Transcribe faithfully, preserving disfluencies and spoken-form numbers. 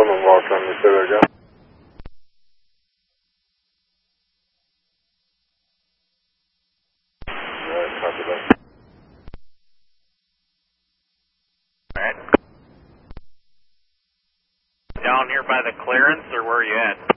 Someone walked on me, say that again. Alright, copy that. Alright. Down here by the clearance, or where are you at?